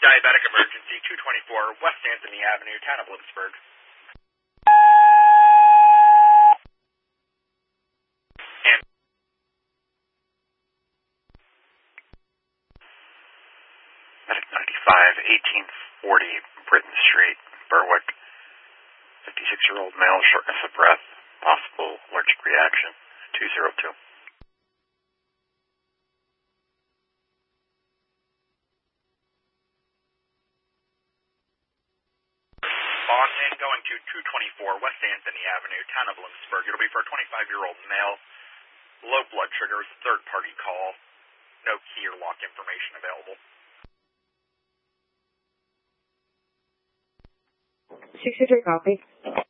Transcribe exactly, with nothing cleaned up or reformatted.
Diabetic emergency, two twenty-four West Anthony Avenue, town of Bloomsburg. And Medic ninety-five, eighteen forty Britain Street, Berwick. fifty-six-year-old male, shortness of breath, possible allergic reaction, two zero two. Boston, going to two twenty-four West Anthony Avenue, town of Bloomsburg. It'll be for a twenty-five-year-old male, low blood sugars, third-party call, no key or lock information available. sixty-three copy.